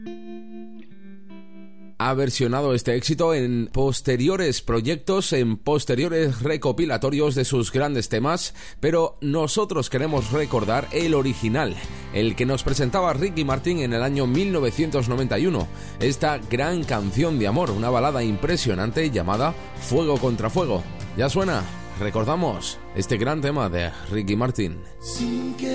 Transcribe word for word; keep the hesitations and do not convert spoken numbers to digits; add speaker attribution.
Speaker 1: Ha versionado este éxito en posteriores proyectos, en posteriores recopilatorios de sus grandes temas, pero nosotros queremos recordar el original, el que nos presentaba Ricky Martin en el año mil novecientos noventa y uno, esta gran canción de amor, una balada impresionante llamada Fuego contra Fuego. Ya suena, recordamos este gran tema de Ricky Martin.